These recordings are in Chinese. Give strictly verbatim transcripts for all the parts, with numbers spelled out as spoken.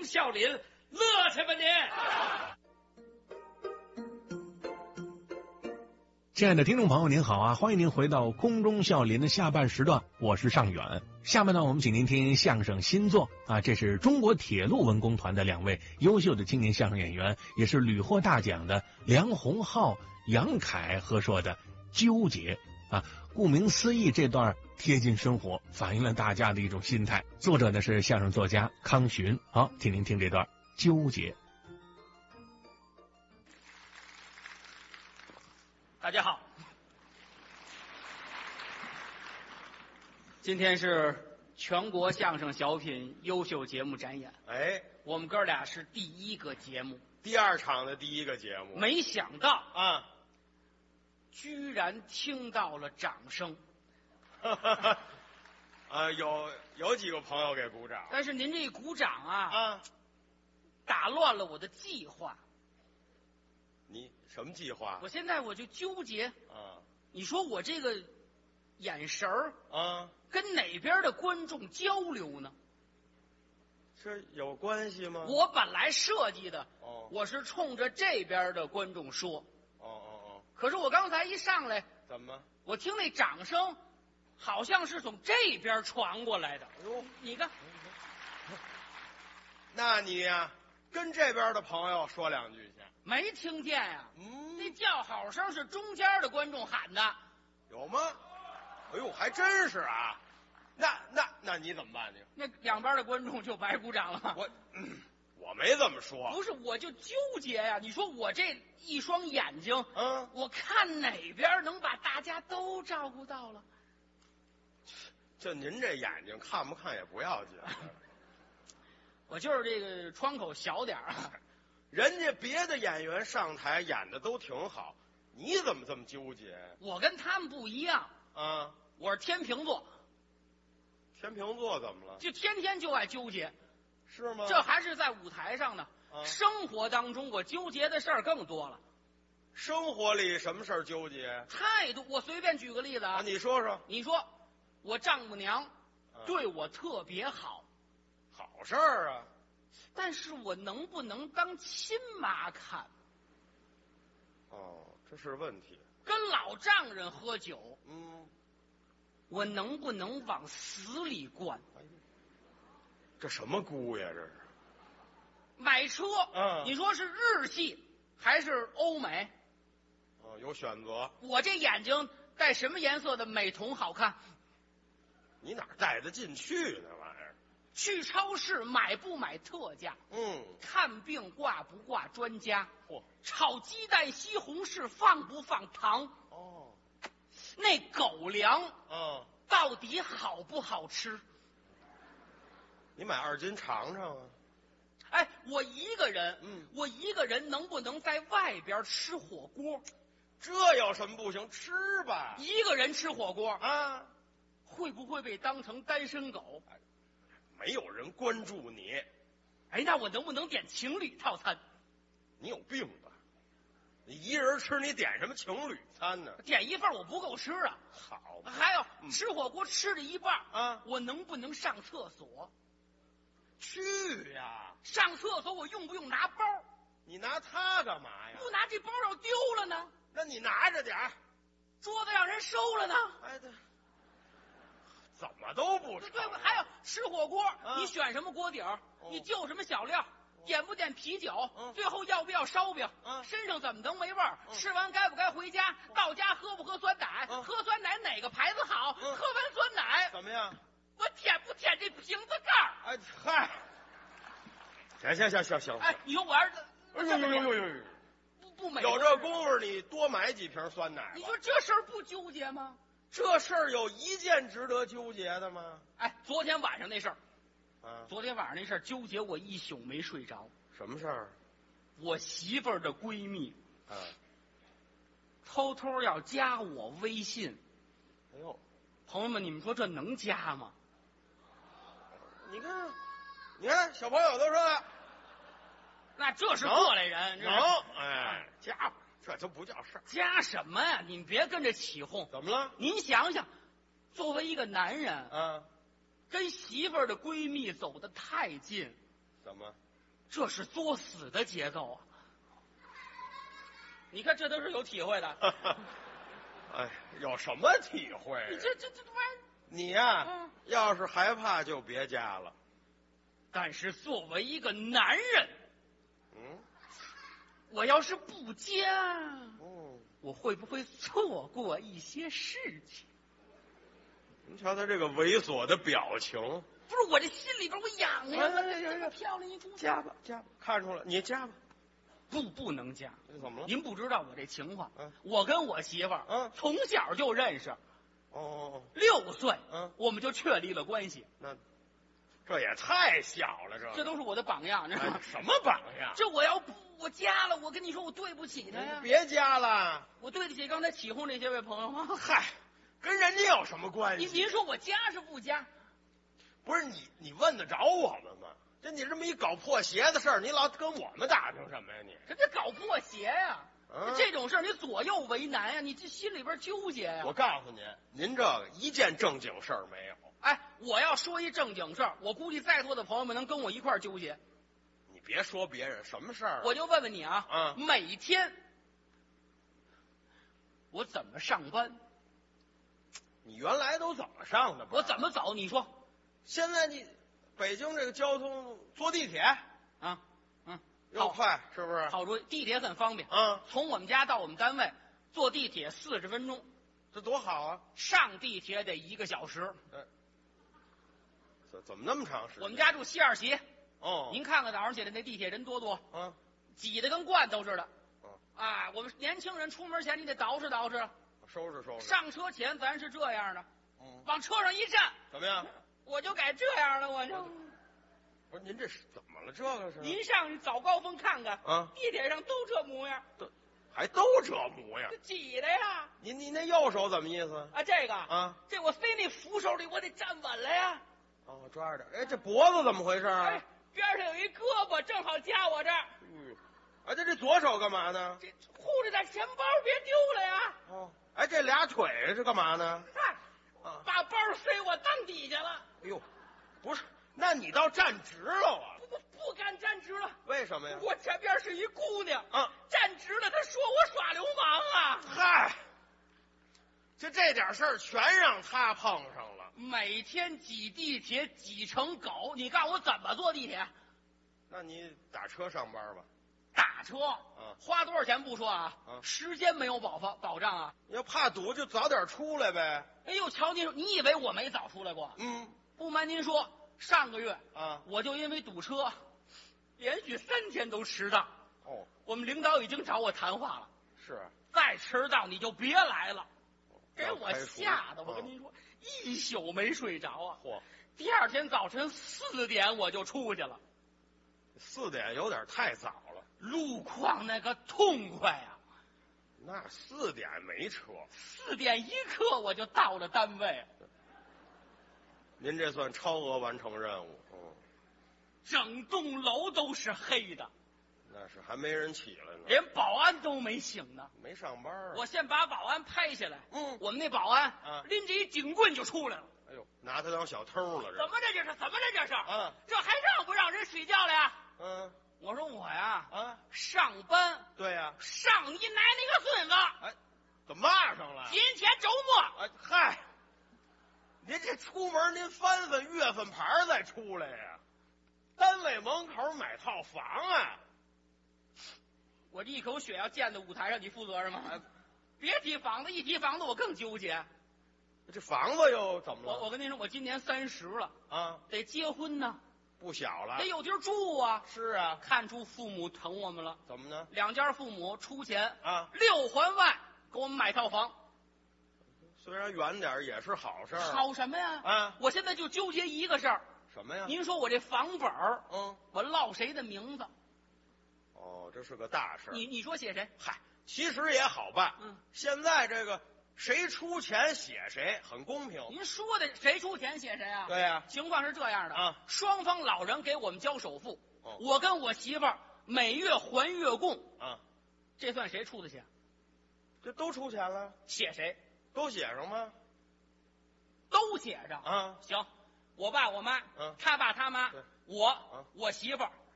中笑林，乐去吧您！ 亲爱的听众朋友您好啊，欢迎您回到空中笑林的下半时段，我是尚远。下面呢，我们请您听相声新作啊，这是中国铁路文工团的两位优秀的青年相声演员，也是屡获大奖的梁鸿浩、杨凯合说的《纠结》啊。顾名思义，这段贴近生活，反映了大家的一种心态。作者呢是相声作家康寻。好，请您听这段《纠结》。 大家好，今天是全国相声小品优秀节目展演。 哎， 我们哥俩是第一个节目， 第二场的第一个节目， 没想到啊， 居然听到了掌声。 啊，有有几个朋友给鼓掌， 但是您这鼓掌啊， 啊， 打乱了我的计划。 你什么计划？ 我现在我就纠结， 啊你说我这个眼神儿啊， 跟哪边的观众交流呢？ 这有关系吗？ 我本来设计的， 哦我是冲着这边的观众说， 哦哦哦， 可是我刚才一上来， 怎么？ 我听那掌声，好像是从这边传过来的。 哎呦， 你看， 那你呀、跟这边的朋友说两句去。 没听见呀、 嗯， 那叫好声是中间的观众喊的。 有吗？哎呦，还真是啊。那那那你怎么办呢？ 那两边的观众就白鼓掌了吗？ 我、嗯、我没这么说。 不是，我就纠结呀、你说我这一双眼睛， 嗯， 我看哪边能把大家都照顾到了？ 就您这眼睛看不看也不要紧。 我就是这个窗口小点儿啊。 人家别的演员上台演的都挺好，你怎么这么纠结我跟他们不一样， 啊？ 我是天秤座， 天秤座怎么了？ 就天天就爱纠结。 是吗？ 这还是在舞台上呢， 啊生活当中我纠结的事儿更多了， 生活里什么事儿纠结太多。我随便举个例子啊， 啊？你说说。 你说我丈母娘啊对我特别好， 好事儿啊。 但是我能不能当亲妈看？ 哦，这是问题。 跟老丈人喝酒， 嗯， 我能不能往死里灌？ 哎呦，这什么姑呀？这是买车， 嗯你说是日系还是欧美？ 哦，有选择。 我这眼睛戴什么颜色的美瞳好看？ 你哪带得进去那玩意儿？ 去超市买不买特价？ 嗯， 看病挂不挂专家？ 嚯， 炒鸡蛋西红柿放不放糖？ 哦， 那狗粮嗯， 到底好不好吃？ 你买二斤尝尝啊。 哎，我一个人， 嗯我一个人能不能在外边吃火锅？ 这有什么不行？吃吧。 一个人吃火锅， 啊， 会不会被当成单身狗？ 没有人关注你， 哎，那我能不能点情侣套餐？ 你有病吧？你一人吃，你点什么情侣餐呢？ 点一份我不够吃啊。 好吧， 还有、 嗯吃火锅吃了一半啊我能不能上厕所？ 去呀！ 上厕所我用不用拿包？ 你拿它干嘛呀？ 不拿这包要丢了呢？ 那你拿着点儿。 桌子让人收了呢？ 哎，对，怎么都不成对对，还有吃火锅， 啊你选什么锅底儿？ 哦你就什么小料？点不点啤酒？ 嗯最后要不要烧饼？ 嗯身上怎么能没味儿？ 嗯吃完该不该回家？到家喝不喝酸奶？ 嗯喝酸奶哪个牌子好？ 嗯喝完酸奶， 怎么样？ 我舔不舔这瓶子盖儿？ 哎嗨，行行行行行， 哎，你说我要是哎呦呦呦呦呦， 不不美， 有这功夫你多买几瓶酸奶吧。 你说这事儿不纠结吗？ 这事儿有一件值得纠结的吗？ 哎，昨天晚上那事儿， 啊， 昨天晚上那事儿纠结我一宿没睡着。 什么事儿？ 我媳妇儿的闺蜜啊， 偷偷要加我微信， 哎呦， 朋友们，你们说这能加吗？ 你看，你看，小朋友都说了那这是过来人，这是能，哎，家伙，这都不叫事儿。 加什么呀？你们别跟着起哄。 怎么了？ 您想想，作为一个男人， 啊， 跟媳妇儿的闺蜜走得太近， 怎么？ 这是作死的节奏啊！你看，这都是有体会的。 哎，有什么体会？ 你这这这玩意儿， 你呀、 嗯要是害怕就别加了。 但是作为一个男人， 嗯我要是不加， 嗯， 我会不会错过一些事情？ 您瞧他这个猥琐的表情。 不是我这心里边我痒哎痒啊！ 哎哎哎这么漂亮一姑娘， 加吧加吧，看出来你加吧。 不不能加。 这怎么了？ 您不知道我这情况， 嗯我跟我媳妇儿， 嗯从小就认识， 哦哦哦， 六岁， 嗯我们就确立了关系， 那这也太小了，这这都是我的榜样，你知道吗哎？什么榜样？ 这我要不我加了，我跟你说，我对不起他呀， 别加了。 我对得起刚才起哄这些位朋友吗？ 嗨，跟人家有什么关系？ 您您说我加是不加？ 不是你，你问得着我们吗？这你这么一搞破鞋的事儿，你老跟我们打听什么呀？你这这搞破鞋呀、 嗯这种事儿你左右为难呀、你这心里边纠结呀、 我告诉您，您这个一件正经事儿没有。 哎，我要说一正经事儿，我估计在座的朋友们能跟我一块儿纠结。 你别说别人什么事儿啊， 我就问问你啊， 嗯每天我怎么上班？ 你原来都怎么上的班？ 我怎么走？你说现在你北京这个交通坐地铁啊？嗯， 又快，是不是？ 好主意，地铁很方便。 啊， 从我们家到我们单位坐地铁四十分钟， 这多好啊！ 上地铁得一个小时。 怎怎么那么长时间？ 我们家住西二旗， 哦， 您看看早上起来那地铁人多多， 啊， 挤得跟罐头似的。 嗯啊，我们年轻人出门前你得捯饬捯饬， 收拾收拾。 上车前咱是这样的， 嗯， 往车上一站， 怎么样？ 我就改这样了，我就。 不是您这是怎么了？这个是您上去早高峰看看， 啊， 地铁上都这模样， 还都这模样这。挤的呀！ 您您那右手怎么意思？ 啊，这个啊， 这我塞那扶手里，我得站稳了呀。 哦，我抓着点。哎，这脖子怎么回事啊？ 哎，边上有一胳膊，正好夹我这儿， 嗯，哎，这这左手干嘛呢？ 这护着点钱包别丢了呀。 哦，哎，这俩腿是干嘛呢？ 嗨， 啊， 把包塞我裆底下了， 哎呦，不是，那你倒站直了啊？ 不不不敢站直了。 为什么呀？ 我前边是一姑娘， 啊， 站直了，她说我耍流氓啊。 嗨，就这点事儿全让他碰上了。 每天挤地铁挤成狗，你告诉我怎么坐地铁？ 那你打车上班吧？ 打车， 嗯花多少钱不说啊， 嗯时间没有保保保障啊。 要怕堵就早点出来呗。 哎呦，瞧您说，你以为我没早出来过？ 嗯不瞒您说，上个月啊， 我就因为堵车，连续三天都迟到。 哦， 我们领导已经找我谈话了， 是啊， 再迟到你就别来了。给我要开除吓得，我跟嗯您说，一宿没睡着啊。 嚯， 第二天早晨四点我就出去了， 四点有点太早了。 路况那个痛快啊！ 那四点没车， 四点一刻我就到了单位， 您这算超额完成任务。嗯， 整栋楼都是黑的， 那是还没人起来呢， 连保安都没醒呢。 没上班啊。 我先把保安拍下来， 嗯， 我们那保安啊拎着一警棍就出来了。 哎呦，拿他当小偷了这。 怎么这这是？怎么这这是？ 啊？ 这还让不让人睡觉了呀？ 嗯我说我呀， 啊， 上班对呀、 上你奶奶个孙子！ 哎，怎么骂上了？ 今天周末， 哎嗨，您这出门您翻翻月份牌再出来呀？单位门口买套房啊？ 我这一口血要溅在舞台上，你负责任吗？ 哎， 别提房子，一提房子我更纠结。 这房子又怎么了？ 我我跟您说，我今年三十了， 啊， 得结婚呢， 不小了得。有地儿住啊。 是啊， 看出父母疼我们了， 怎么呢？ 两家父母出钱啊， 六环外给我们买套房。 虽然远点儿也是好事儿。 好什么呀？ 啊， 我现在就纠结一个事儿， 什么呀？ 您说我这房本儿， 嗯， 我落谁的名字？ 哦，这是个大事儿。 你你说写谁？ 嗨，其实也好办。 嗯， 现在这个谁出钱写谁，很公平。 您说的谁出钱写谁啊？ 对呀、 情况是这样的啊， 双方老人给我们交首付， 哦我跟我媳妇儿每月还月供， 啊， 这算谁出的钱？ 这都出钱了， 写谁？ 都写上吗？ 都写上。 啊， 行，我爸我妈， 嗯他爸他妈对， 我、 嗯我媳妇儿，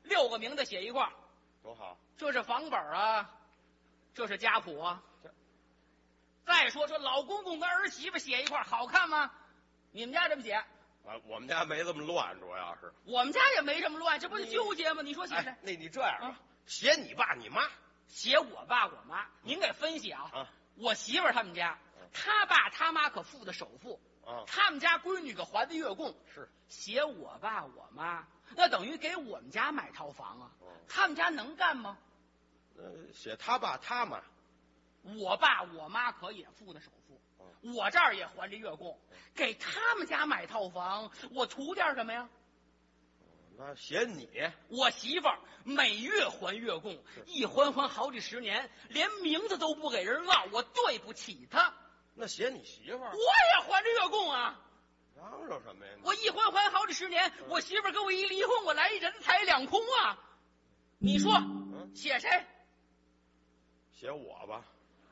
六个名字写一块儿， 多好。 这是房本啊，这是家谱啊。再说说老公公跟儿媳妇写一块儿，好看吗？你们家这么写？ 啊，我们家没这么乱，主要是我们家也没这么乱，这不是纠结吗？你说写谁？ 哎，那你这样吧， 啊写你爸你妈。 写我爸我妈，您给分析啊。 啊我媳妇儿他们家，他爸他妈可付的首付， 啊， 他们家闺女可还的月供。 是写我爸我妈，那等于给我们家买套房啊。 哦他们家能干吗？ 呃，写他爸他妈。 我爸我妈可也付的首付，我这儿也还着月供，给他们家买套房，我图点什么呀？ 那写你。 我媳妇儿每月还月供，一还还好几十年，连名字都不给人落，我对不起她。 那写你媳妇儿。 我也还着月供啊， 嚷嚷什么呀？ 我一还还好几十年，我媳妇儿跟我一离婚，我来一人财两空啊。你说嗯， 写谁？ 写我吧。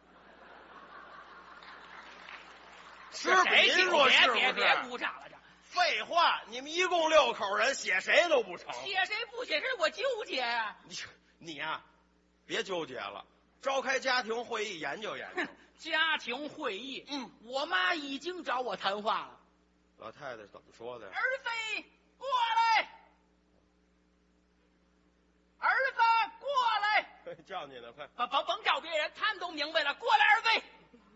是是谁？ 您说是不是？ 别别别鼓掌了，这废话，你们一共六口人，写谁都不成。 写谁不写谁，我纠结呀、 你你呀、别纠结了，召开家庭会议研究研究。 家庭会议， 嗯， 我妈已经找我谈话了。 老太太怎么说的呀？ 儿子过来，儿子过来， 叫你呢，快！ 甭甭甭叫别人，他们都明白了。过来，儿子，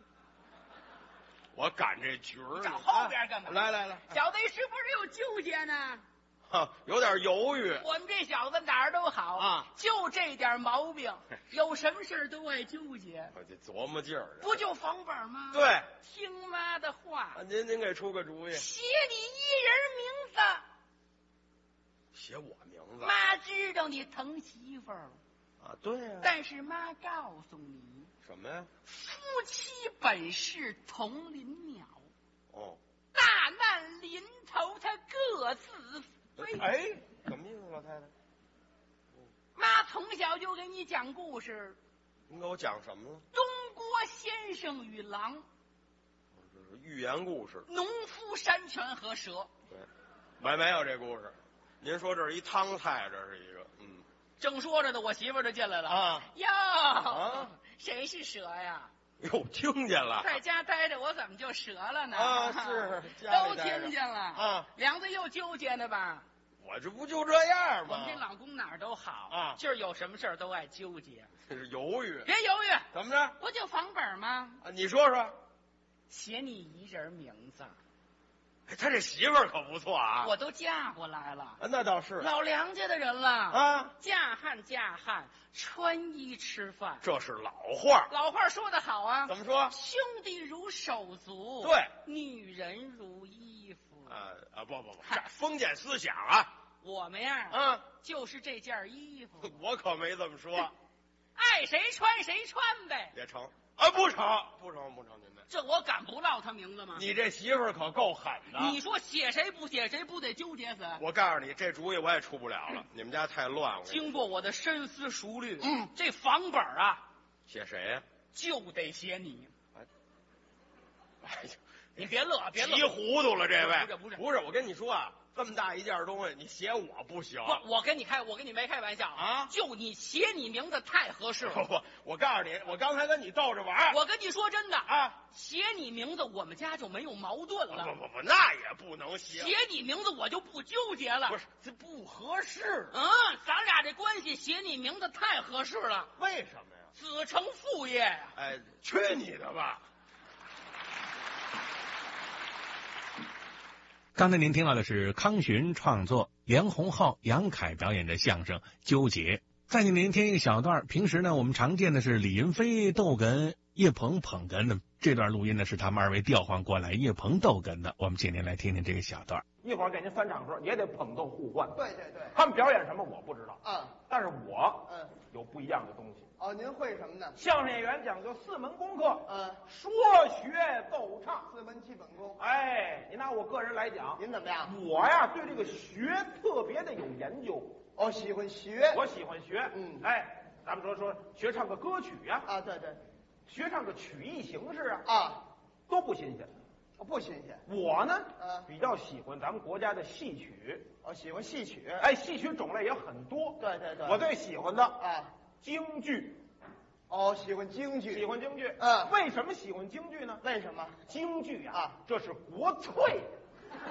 我赶这局儿呢。 找后边干嘛？ 啊来来来， 小子是不是有纠结呢？ 哈，有点犹豫。 我们这小子哪儿都好啊， 就这点毛病，有什么事都爱纠结。 我这琢磨劲儿。 不就房本吗？ 对， 听妈的话， 啊，您您给出个主意。 写你一人名字。 写我名字妈知道你疼媳妇儿， 啊？对呀、 但是妈告诉你， 什么呀？ 夫妻本是同林鸟， 哦， 大难临头他各自飞。 哎，什么意思，老太太？ 妈从小就给你讲故事， 您给我讲什么了？ 东郭先生与狼， 这是寓言故事。 农夫山泉和蛇。 对，没没有这故事。您说这是一汤菜，这是一个，嗯正说着呢，我媳妇儿就进来了。 啊， 哟， 啊谁是蛇呀？ 哟，听见了。 在家待着，我怎么就折了呢？ 啊是家都里待着听见了啊。 梁子又纠结呢吧？ 我这不就这样吗？ 我们这老公哪儿都好啊今儿有什么事儿都爱纠结。 这是犹豫。 别犹豫， 怎么着？ 不就房本吗？ 啊，你说说。 写你一人名字， 哎，他这媳妇儿可不错啊。 我都嫁过来了， 啊，那倒是老梁家的人了啊， 嫁汉嫁汉，穿衣吃饭。 这是老话。 老话说得好啊， 怎么说？ 兄弟如手足， 对， 女人如衣服。 啊啊，不不不，这封建思想啊。 我们呀， 啊， 就是这件衣服， 我可没这么说。 爱谁穿谁穿呗。 也成啊，不成，不成，不成，您这， 这我敢不落他名字吗？ 你这媳妇儿可够狠的。 你说写谁不写谁，不得纠结死？ 我告诉你，这主意我也出不了了。你们家太乱了。 经过我的深思熟虑， 嗯， 这房本啊， 写谁呀？ 就得写你。 哎呀， 你别乐，别乐， 急糊涂了，这位。 不是不是不是，我跟你说啊，这么大一件东西，你写我不行。 不，我跟你开，我跟你没开玩笑啊就你写你名字太合适了。 不不，我告诉你，我刚才跟你逗着玩儿。 我跟你说真的啊， 写你名字，我们家就没有矛盾了。 不不不，那也不能写。 写你名字，我就不纠结了。 不是，这不合适。 嗯，咱俩这关系写你名字太合适了， 为什么呀？ 子承父业呀。 哎，去你的吧！ 刚才您听到的是康巡创作、梁鸿浩、杨凯表演的相声《纠结》。再给您听一个小段，平时呢我们常见的是李云飞逗哏，叶鹏捧哏的。这段录音呢是他们二位调换过来，叶鹏逗哏的。我们请您来听听这个小段。 一会儿给您翻场的时候也得捧逗互换。 对对对， 他们表演什么我不知道， 嗯但是我嗯， 有不一样的东西。 哦，您会什么呢？ 相声演员讲究四门功课， 嗯， 说学逗唱。 四门基本功。 哎，你拿我个人来讲， 您怎么样？ 我呀对这个学特别的有研究， 哦，喜欢学。 我喜欢学。 嗯哎，咱们说说学唱个歌曲呀、 啊，对对， 学唱个曲艺形式啊， 啊， 都不新鲜。 我不新鲜。 我呢， 嗯比较喜欢咱们国家的戏曲。 我喜欢戏曲。 哎，戏曲种类也很多。 对对对。 我最喜欢的啊， 京剧。 哦，喜欢京剧。 喜欢京剧。 嗯， 为什么喜欢京剧呢？ 为什么？ 京剧呀， 啊， 这是国粹。